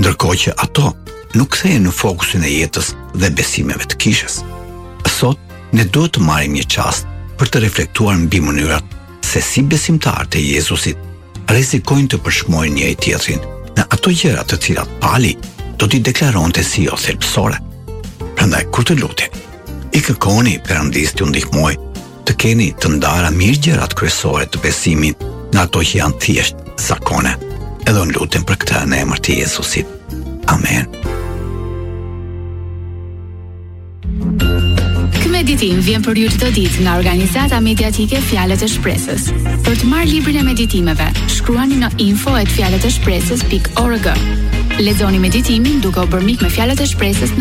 ndërkohë që ato nuk kthehen në fokusin e jetës dhe besimeve të kishës. Sot, ne duhet të marrim një çast për të reflektuar mbi mënyrat se si besimtarët e Jezusit rrezikojnë të përshkmojnë njëri tjetrin në ato gjëra të cilat pali do t'i deklaronte si jo thelbësore. Prandaj kur të luteni, i kërkoni Perëndis t'ju ndihmojë të keni të ndara mirë gjërat kryesore të besimit nga ato që janë thjesht zakone. Edhe unë lutem për këtë në emër të Jezusit. Amen. Ky meditim vjen për ju çdo ditë nga organizata mediatike Fjalët e Shpresës. Për të marrë librin e meditimeve, shkruani në info@fjaleteshpresës.org. Lexoni meditimin duke u bërë mik me Fjalët e Shpresës në